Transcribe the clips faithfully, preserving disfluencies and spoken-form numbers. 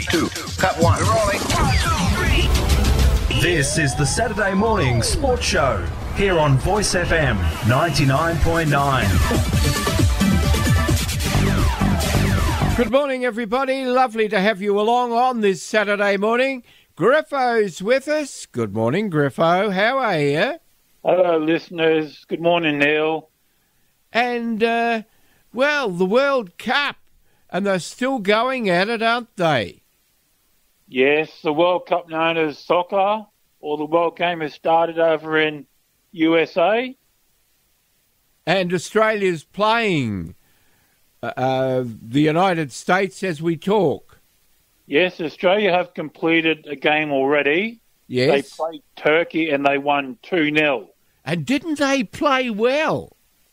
two, cut one. We're rolling. One, two, three. This is the Saturday Morning Sports Show here on Voice F M ninety-nine point nine. Good morning, everybody. Lovely to have you along on this Saturday morning. Griffo's with us. Good morning, Griffo. How are you? Hello, listeners. Good morning, Neil. And, uh, well, the World Cup, and they're still going at it, aren't they? Yes, the World Cup known as soccer, or the World Game has started over in U S A. And Australia's playing uh, the United States as we talk. Yes, Australia have completed a game already. Yes. They played Turkey and they won two nil. And didn't they play well?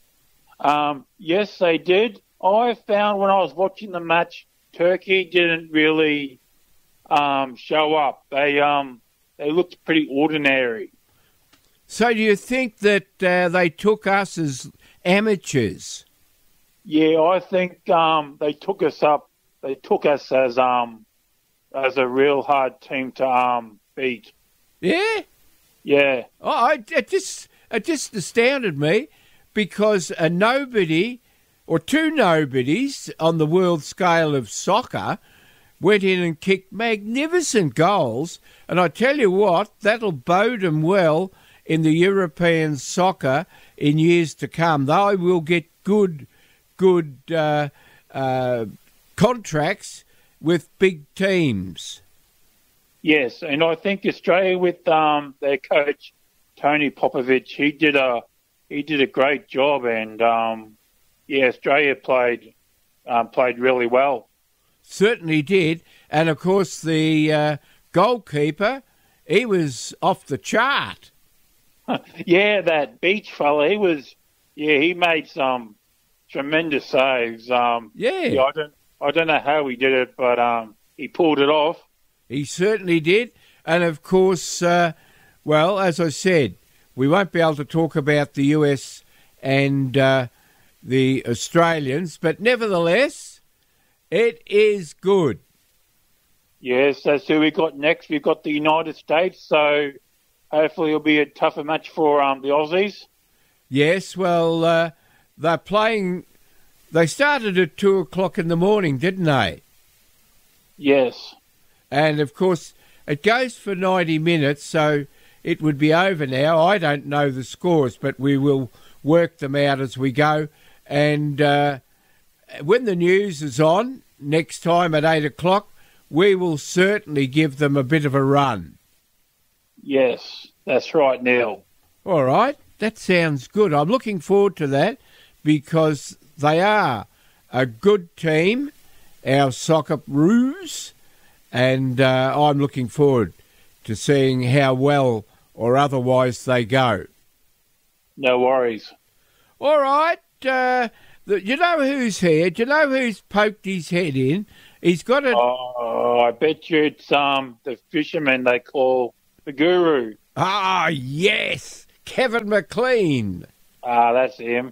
Um, yes, they did. I found when I was watching the match, Turkey didn't really um, show up. They um, they looked pretty ordinary. So do you think that uh, they took us as amateurs? Yeah, I think um, they took us up. They took us as um as a real hard team to um beat. Yeah. Yeah. Oh, I, it just it just astounded me because a nobody or two nobodies on the world scale of soccer went in and kicked magnificent goals, and I tell you what, that'll bode them well in the European soccer in years to come. They will get good. good uh, uh, contracts with big teams. Yes, and I think Australia with um, their coach Tony Popovich, he did a he did a great job, and um, yeah, Australia played um, played really well. Certainly did, and of course the uh, goalkeeper, he was off the chart. Yeah, that Beach fella, he was. Yeah, he made some tremendous saves. Um, yeah. yeah, I don't, I don't know how he did it, but um, he pulled it off. He certainly did, and of course, uh, well, as I said, we won't be able to talk about the U S and uh, the Australians, but nevertheless, it is good. Yes, that's who we got next. We've got the United States, so hopefully it'll be a tougher match for um, the Aussies. Yes, well, uh, they're playing. They started at two o'clock in the morning, didn't they? Yes. And of course, it goes for ninety minutes, so it would be over now. I don't know the scores, but we will work them out as we go. And uh, when the news is on next time at eight o'clock, we will certainly give them a bit of a run. Yes, that's right, Neil. All right, that sounds good. I'm looking forward to that because they are a good team, our Socceroos, and uh, I'm looking forward to seeing how well or otherwise they go. No worries. All right, uh, the, you know who's here? Do you know who's poked his head in? He's got a... Oh, I bet you it's um the fisherman they call the Guru. Ah, yes, Kevin McLean. Ah, that's him.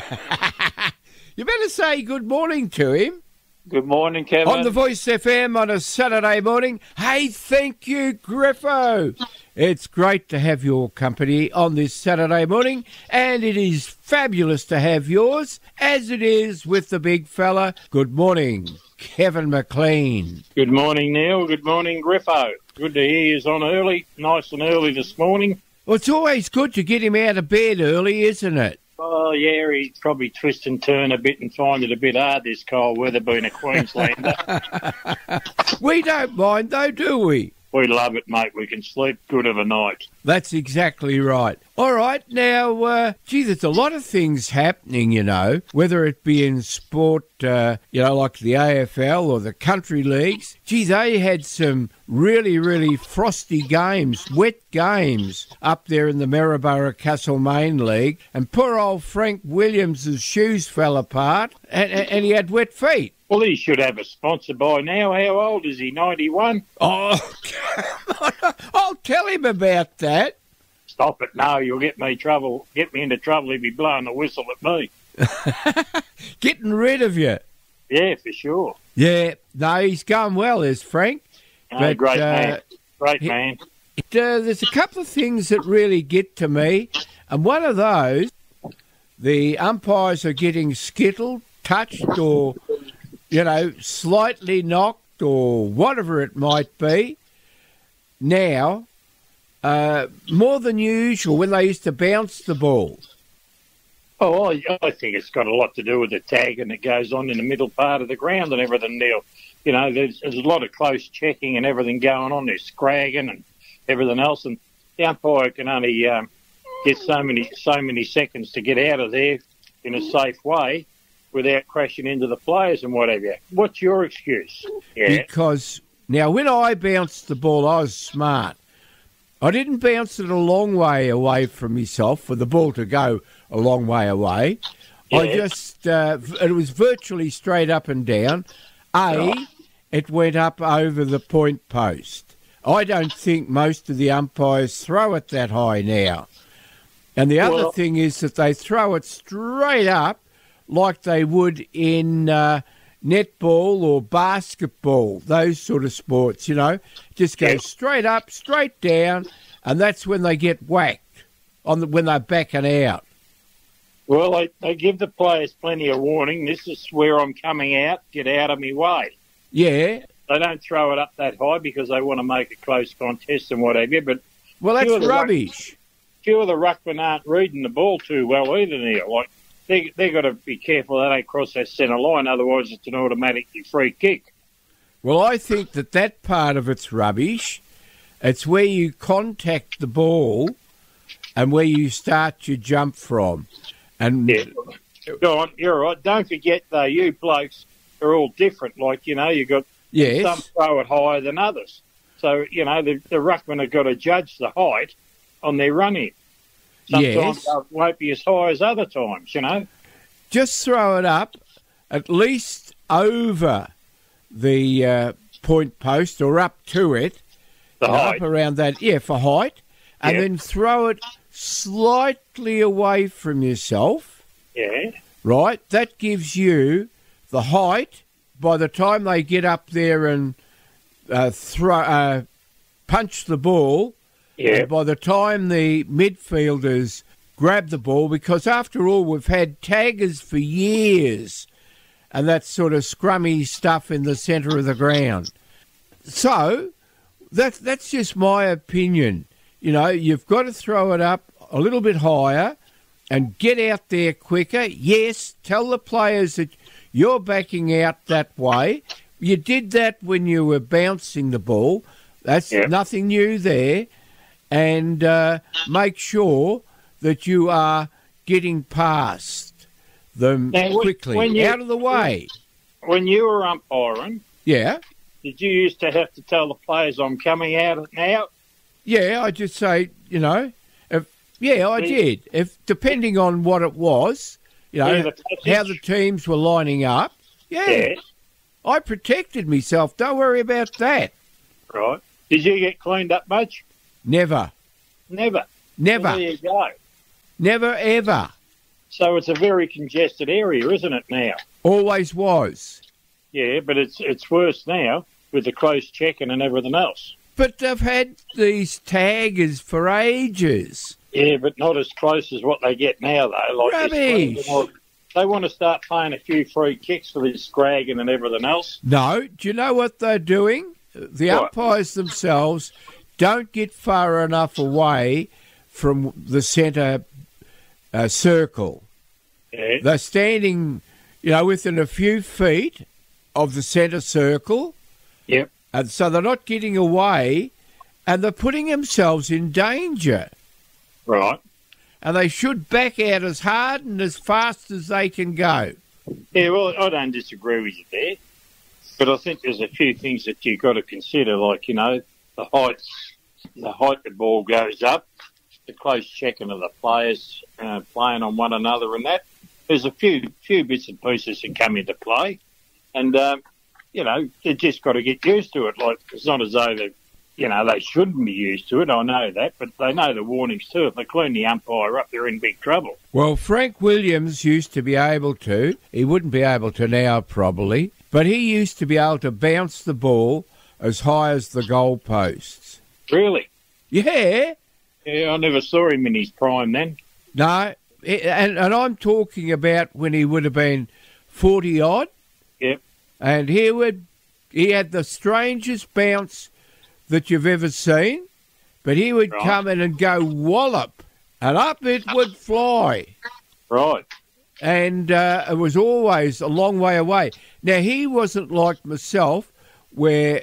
You better say good morning to him. Good morning, Kevin. On the Voice F M on a Saturday morning. Hey, thank you, Griffo. It's great to have your company on this Saturday morning, and it is fabulous to have yours, as it is with the big fella. Good morning, Kevin McLean. Good morning, Neil. Good morning, Griffo. Good to hear you on early, nice and early this morning. Well, it's always good to get him out of bed early, isn't it? Oh, yeah, he'd probably twist and turn a bit and find it a bit hard, this cold weather, being a Queenslander. We don't mind, though, do we? We love it, mate. We can sleep good of a night. That's exactly right. All right, now, uh, gee, there's a lot of things happening, you know, whether it be in sport, uh, you know, like the A F L or the country leagues. Gee, they had some really, really frosty games, wet games up there in the Maryborough Castlemaine League, and poor old Frank Williams' shoes fell apart, and, and he had wet feet. Well, he should have a sponsor by now. How old is he, ninety-one? Oh, come on. I'll tell him about that. Stop it. No, you'll get me trouble. Get me into trouble if he blowing the whistle at me. Getting rid of you. Yeah, for sure. Yeah, no, he's going well, is Frank. No, But, great uh, man. Great he- man. It, uh, there's a couple of things that really get to me, and one of those, the umpires are getting skittled, touched, or, you know, slightly knocked, or whatever it might be. Now, uh, more than usual when they used to bounce the ball. Oh, I, I think it's got a lot to do with the tagging that goes on in the middle part of the ground and everything, Neil. You know, there's, there's a lot of close checking and everything going on. There's scragging and everything else, and the umpire can only um, get so many so many seconds to get out of there in a safe way without crashing into the players and whatever. What's your excuse? Yeah, Because, now, when I bounced the ball, I was smart. I didn't bounce it a long way away from myself for the ball to go a long way away. I Yeah. just, uh, it was virtually straight up and down. A, it went up over the point post. I don't think most of the umpires throw it that high now. And the other Well- thing is that they throw it straight up like they would in uh, netball or basketball, those sort of sports, you know. Just go Yeah. straight up, straight down, and that's when they get whacked, on the, when they're backing out. well, they, they give the players plenty of warning. This is where I'm coming out. Get out of my way. Yeah, They don't throw it up that high because they want to make a close contest and whatever. But well, that's Few of the ruck- rubbish. few of the ruckmen aren't reading the ball too well either, Neil. Like, they they got to be careful they don't cross that centre line, otherwise it's an automatically free kick. Well, I think that that part of it's rubbish. It's where you contact the ball and where you start your jump from. And Yeah. Go on, you're right. Don't forget, though, you blokes are all different. Like, you know, you got yes, some throw it higher than others. So, you know, the, the ruckmen have got to judge the height on their running. Sometimes Yes. it won't be as high as other times, you know. just throw it up at least over the uh, point post or up to it, The you know, height. up around that, yeah, for height, and Yeah. then throw it slightly away from yourself, Yeah. right? That gives you the height. By the time they get up there and uh, throw, uh, punch the ball, Yeah. and by the time the midfielders grab the ball, because after all, we've had taggers for years, and that sort of scrummy stuff in the centre of the ground. So that, that's just my opinion. You know, you've got to throw it up a little bit higher and get out there quicker. Yes, tell the players that you're backing out that way. You did that when you were bouncing the ball. That's Yeah. nothing new there. And uh, make sure that you are getting past them Now, when- quickly, when you- out of the way. When you were umpiring, Yeah, did you used to have to tell the players, I'm coming out now? yeah. I just say, you know, if yeah, I The- did. If depending on what it was, you know, Yeah, the passage. how the teams were lining up. Yeah, Yeah. I protected myself. Don't worry about that. Right. Did you get cleaned up much? Never, Never. never, Well, there you go. never, ever. So it's a very congested area, isn't it now? Always was. Yeah, but it's it's worse now with the close checking and everything else. But they've had these taggers for ages. Yeah, but not as close as what they get now, though. Like Rubbish. this- They want to start playing a few free kicks for this scragging and everything else. No, do you know what they're doing? The What? umpires themselves don't get far enough away from the centre uh, circle. Yeah. They're standing, you know, within a few feet of the centre circle, Yep. and so they're not getting away, and they're putting themselves in danger. Right. And they should back out as hard and as fast as they can go. Yeah, well, I don't disagree with you there. But I think there's a few things that you've got to consider, like, you know, the height, the height the ball goes up, the close checking of the players uh, playing on one another and that. There's a few few bits and pieces that come into play. And, um, you know, they've just got to get used to it. Like, it's not as though they, you know, they shouldn't be used to it. I know that. But they know the warnings too. If they clean the umpire up, they're in big trouble. Well, Frank Williams used to be able to. He wouldn't be able to now, probably. But he used to be able to bounce the ball as high as the goalposts. Really? Yeah. Yeah, I never saw him in his prime then. No, and, and I'm talking about when he would have been forty-odd. Yep. And he would, he had the strangest bounce that you've ever seen, but he would Right. come in and go wallop, and up it would fly. Right. And uh, it was always a long way away. Now, he wasn't like myself, where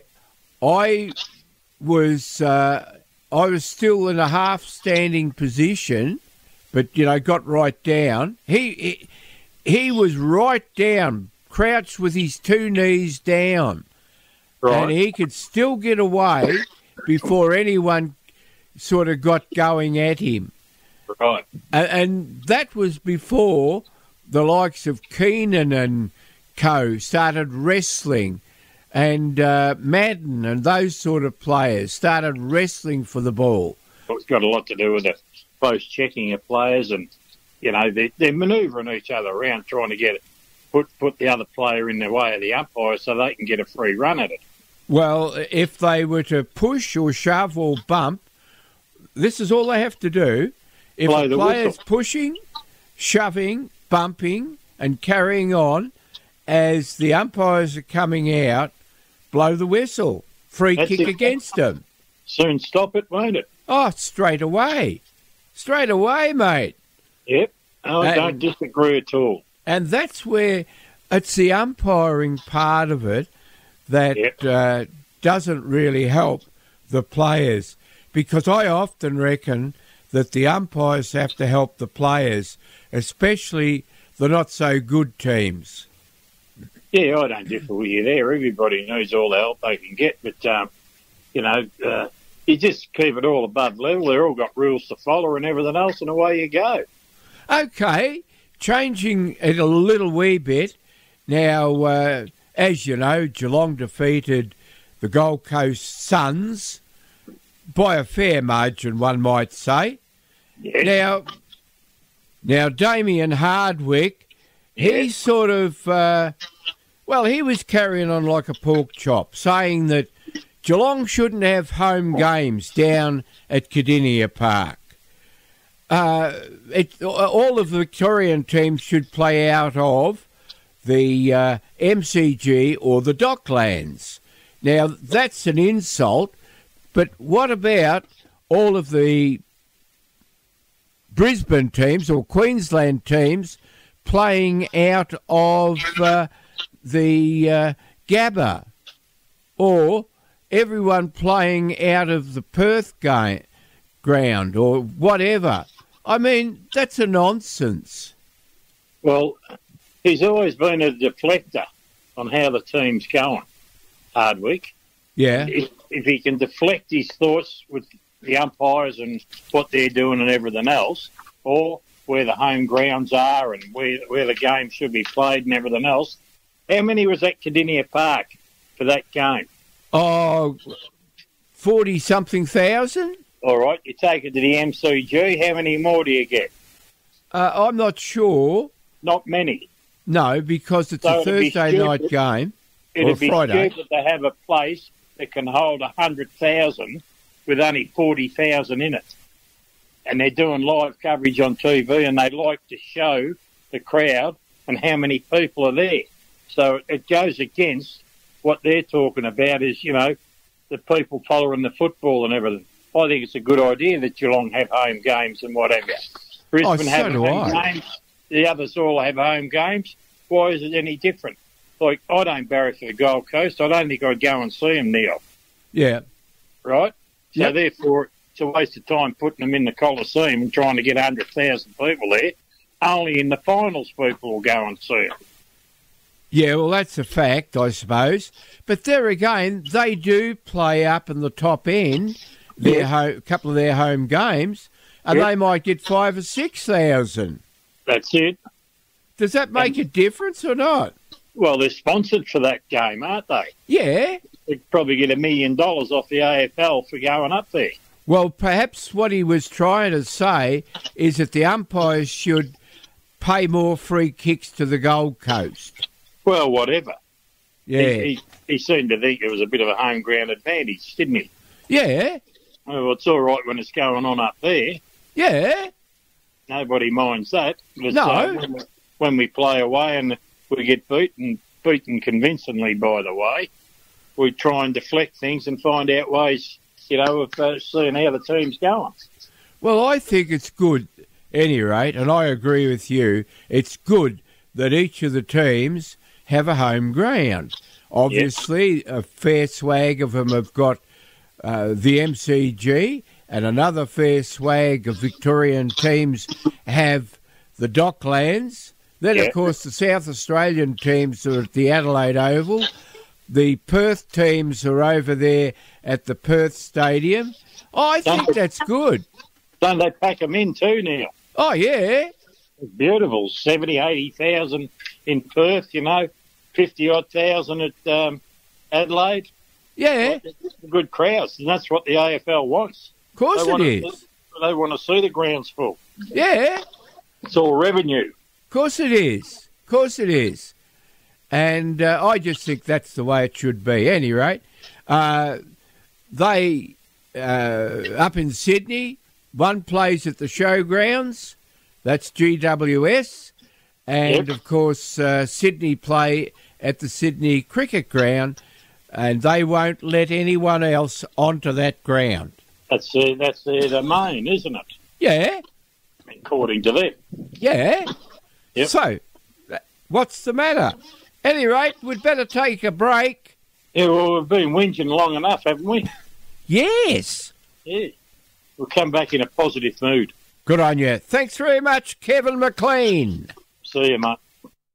I was, uh, I was still in a half-standing position, but, you know, got right down. He, he, he was right down, crouched with his two knees down. Right. And he could still get away before anyone sort of got going at him. Right. And, and that was before the likes of Keenan and co started wrestling, and uh, Madden and those sort of players started wrestling for the ball. It's got a lot to do with the close checking of players, and you know they're, they're manoeuvring each other around, trying to get it, put put the other player in the way of the umpire so they can get a free run at it. Well, if they were to push or shove or bump, this is all they have to do. If Blow the the player's whistle. pushing, shoving, bumping, and carrying on, as the umpires are coming out, blow the whistle. Free That's kick it. against them. Soon stop it, won't it? Oh, straight away. Straight away, mate. Yep. Oh, I And- don't disagree at all. And that's where it's the umpiring part of it that Yep. uh, doesn't really help the players, because I often reckon that the umpires have to help the players, especially the not-so-good teams. Yeah, I don't differ with you there. Everybody needs all the help they can get, but um, you know, uh, you just keep it all above level. They've all got rules to follow and everything else, and away you go. Okay, changing it a little wee bit. Now, uh, as you know, Geelong defeated the Gold Coast Suns by a fair margin, one might say. Yes. Now, now Damien Hardwick, he Yes. sort of, uh, well, he was carrying on like a pork chop, saying that Geelong shouldn't have home games down at Cardinia Park. Uh, it, all of the Victorian teams should play out of the uh, M C G or the Docklands. Now, that's an insult, but what about all of the Brisbane teams or Queensland teams playing out of uh, the uh, Gabba, or everyone playing out of the Perth game, ground or whatever? I mean, that's a nonsense. Well, he's always been a deflector on how the team's going, Hardwick. Yeah. If, if he can deflect his thoughts with the umpires and what they're doing and everything else, or where the home grounds are and where where the game should be played and everything else. How many was at Cardinia Park for that game? Oh, forty-something thousand? All right, you take it to the M C G, how many more do you get? Uh, I'm not sure. Not many. No, because it's So a it'd be Thursday night stupid. game. It'd Or be Friday. stupid to have a place that can hold one hundred thousand with only forty thousand in it. And they're doing live coverage on T V, and they like to show the crowd and how many people are there. So it goes against what they're talking about is, you know, the people following the football and everything. I think it's a good idea that Geelong have home games and whatever. Brisbane Oh, so have do home I. games. The others all have home games. Why is it any different? Like, I don't barrack for the Gold Coast. I don't think I'd go and see them, Neil. Yeah. Right? So Yep. therefore, it's a waste of time putting them in the Coliseum and trying to get one hundred thousand people there. Only in the finals people will go and see them. Yeah, well, that's a fact, I suppose. But there again, they do play up in the top end, their Yeah. ho- couple of their home games, and Yeah. they might get five or six thousand. That's it. Does that make a difference or not? Well, they're sponsored for that game, aren't they? Yeah. They'd probably get a million dollars off the A F L for going up there. Well, perhaps what he was trying to say is that the umpires should pay more free kicks to the Gold Coast. Well, whatever. Yeah. He, he, he seemed to think it was a bit of a home ground advantage, didn't he? Yeah. Well, it's all right when it's going on up there. Yeah. Nobody minds that. But, No. uh, when, we, when we play away and we get beaten, beaten convincingly, by the way, we try and deflect things and find out ways, you know, of uh, seeing how the team's going. Well, I think it's good, at any rate, and I agree with you, it's good that each of the teams have a home ground. Obviously, a fair swag of them have got uh, the M C G, and another fair swag of Victorian teams have the Docklands. Then, Yeah. of course, the South Australian teams are at the Adelaide Oval. The Perth teams are over there at the Perth Stadium. Oh, I think that's good. Don't they pack them in too now? Oh, yeah. It's beautiful. seventy, eighty thousand in Perth, you know, fifty-odd thousand at um, Adelaide. Yeah, Good crowds, and that's what the A F L wants. of course They it want to- is. They want to see the grounds full. Yeah, It's all revenue. of course it is. Of course it is. And uh, I just think that's the way it should be. At any rate, uh, they, uh, up in Sydney, one plays at the showgrounds. That's G W S. And, Yep. of course, uh, Sydney play at the Sydney Cricket Ground, and they won't let anyone else onto that ground. That's uh, that's their domain, isn't it? Yeah, According to them. yeah. Yep. So, uh, what's the matter? Any rate, we'd better take a break. Yeah, well, we've been whinging long enough, haven't we? Yes. Yeah. We'll come back in a positive mood. Good on you. Thanks very much, Kevin McLean. See you, mate.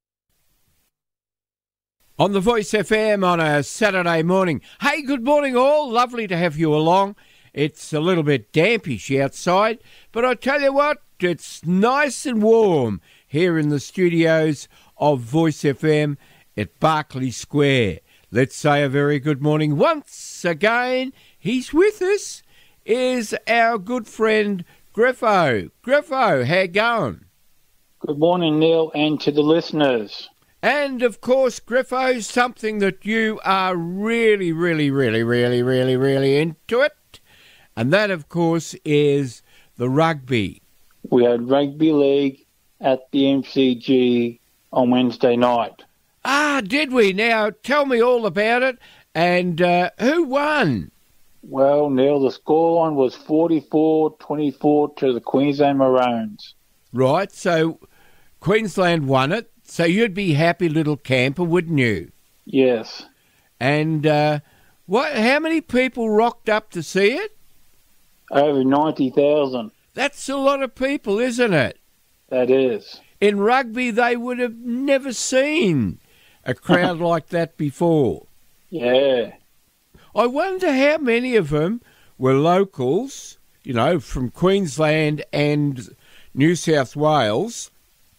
On the Voice F M on a Saturday morning. Hey, good morning all. Lovely to have you along. It's a little bit dampish outside, but I tell you what, it's nice and warm here in the studios of Voice F M at Berkeley Square. Let's say a very good morning once again. He's with us, is our good friend Griffo. Griffo, how you going? Good morning, Neil, and to the listeners. And, of course, Griffo, something that you are really, really, really, really, really, really into it. And that, of course, is the rugby. We had rugby league at the M C G on Wednesday night. Ah, did we? Now, tell me all about it. And uh, who won? Well, Neil, the scoreline was forty-four twenty-four to the Queensland Maroons. Right, so Queensland won it. So you'd be happy little camper, wouldn't you? Yes. And uh, what? How many people rocked up to see it? Over ninety thousand. That's a lot of people, isn't it? That is. In rugby, they would have never seen a crowd like that before. Yeah. I wonder how many of them were locals, you know, from Queensland and New South Wales,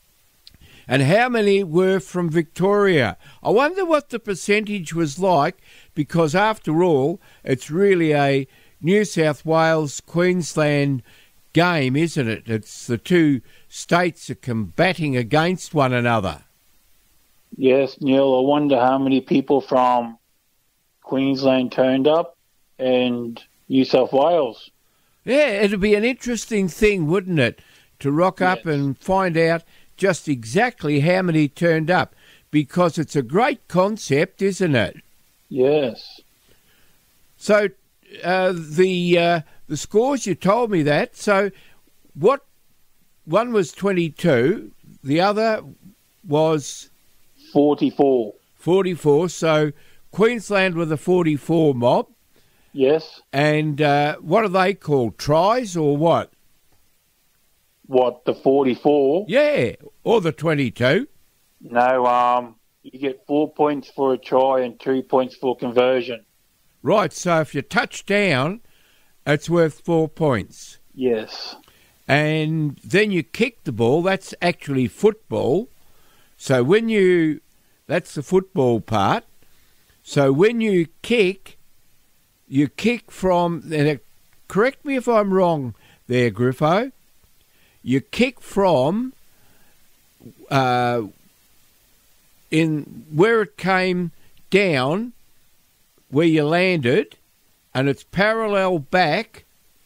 and how many were from Victoria. I wonder what the percentage was like, because after all, it's really a New South Wales-Queensland game, isn't it? It's the two states are combating against one another. Yes, Neil, I wonder how many people from Queensland turned up and New South Wales. Yeah, it'd be an interesting thing, wouldn't it, to rock up Yes. and find out just exactly how many turned up, because it's a great concept, isn't it? Yes. So uh, the uh, the scores, you told me that. So what? One was twenty-two, the other was forty-four. forty-four. So Queensland were the forty-four mob, Yes. and uh, what are they called? Tries or what? What, the forty-four? Yeah, or the twenty-two. No, um, you get four points for a try and two points for conversion. Right, so if you touch down, it's worth four points. Yes. And then you kick the ball, that's actually football. So when you, that's the football part. So when you kick, you kick from, and it, correct me if I'm wrong there, Griffo, you kick from uh, in where it came down where you landed and it's parallel back,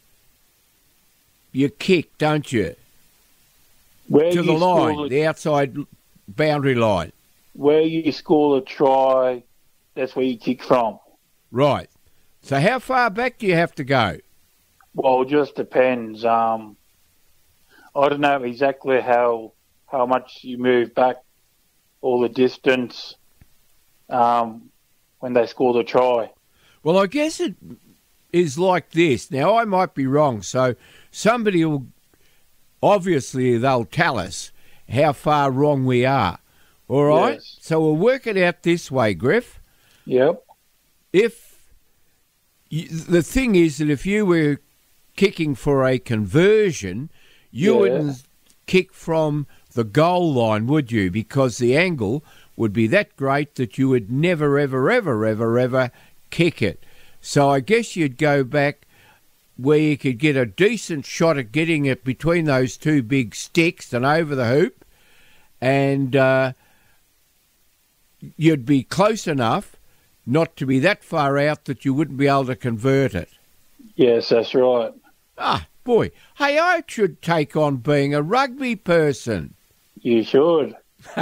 you kick, don't you? Where To the you line, score the outside boundary line. where you score a try, that's where you kick from. Right. So how far back do you have to go? Well, it just depends. Um, I don't know exactly how how much you move back or the distance um, when they score the try. Well, I guess it is like this. Now, I might be wrong, so somebody will, obviously, they'll tell us how far wrong we are. All right? Yes. So we'll work it out this way, Griff. Yep. If you, the thing is that if you were kicking for a conversion, you Yeah. wouldn't kick from the goal line, would you? Because the angle would be that great that you would never, ever, ever, ever, ever kick it. So I guess you'd go back where you could get a decent shot at getting it between those two big sticks and over the hoop, and uh, you'd be close enough not to be that far out that you wouldn't be able to convert it. Yes, that's right. Ah, boy. Hey, I should take on being a rugby person. You should.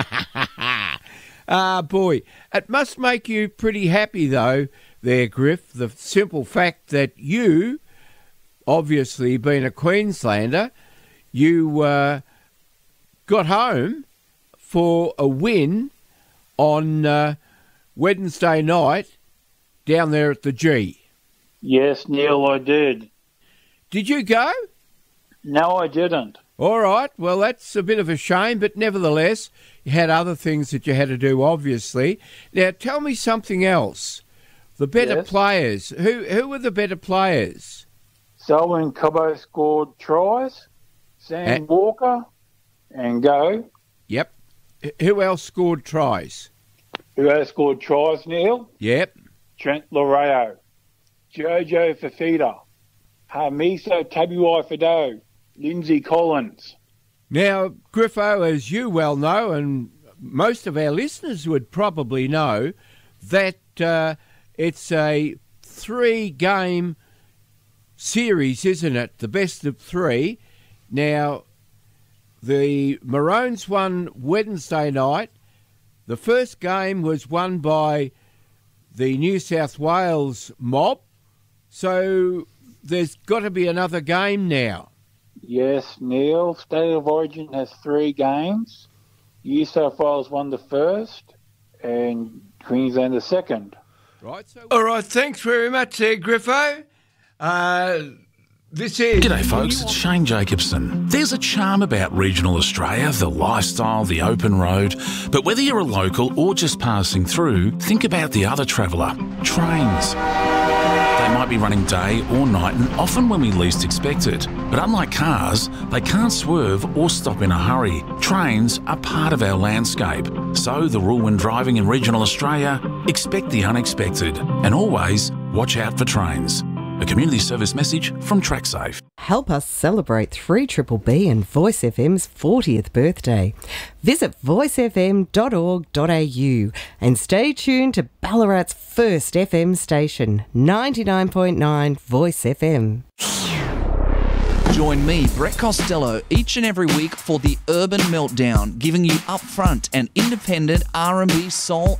Ah, boy. It must make you pretty happy, though, there, Griff, the simple fact that you, obviously being a Queenslander, you uh, got home for a win on uh, Wednesday night down there at the G. Yes, Neil, I did. Did you go? No, I didn't. All right. Well, that's a bit of a shame, but nevertheless, you had other things that you had to do, obviously. Now, tell me something else. The better Yes. players. Who who were the better players? Selwyn Cobbo scored tries, Sam And- Walker, and Go. Yep. H- Who else scored tries? Who else scored tries, Neil? Yep. Trent Loreo, Jojo Fafita, Hamiso Tabuai Fado, Lindsay Collins. Now, Griffo, as you well know, and most of our listeners would probably know, that uh, it's a three-game series, isn't it? The best of three. Now, the Maroons won Wednesday night. The first game was won by the New South Wales mob. So there's got to be another game now. Yes, Neil. State of Origin has three games. New South Wales won the first, and Queensland the second. Right. So all right. Thanks very much, there, Griffo. Uh, this is. G'day folks, it's Shane Jacobson. There's a charm about regional Australia, the lifestyle, the open road. But whether you're a local or just passing through, think about the other traveller, trains. They might be running day or night and often when we least expect it. But unlike cars, they can't swerve or stop in a hurry. Trains are part of our landscape. So the rule when driving in regional Australia, expect the unexpected and always watch out for trains. A community service message from TrackSafe. Help us celebrate three B B B and Voice F M's fortieth birthday. Visit voice f m dot org dot a u and stay tuned to Ballarat's first F M station, ninety-nine point nine Voice F M. Join me, Brett Costello, each and every week for the Urban Meltdown, giving you upfront and independent R and B, soul